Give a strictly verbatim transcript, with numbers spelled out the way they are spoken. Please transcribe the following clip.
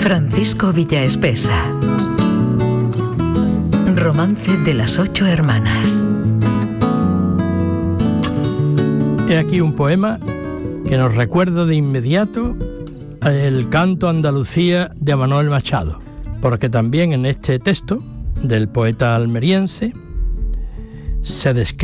Francisco Villaespesa. Romance de las ocho hermanas. He aquí un poema que nos recuerda de inmediato el canto Andalucía de Manuel Machado, porque también en este texto del poeta almeriense se describe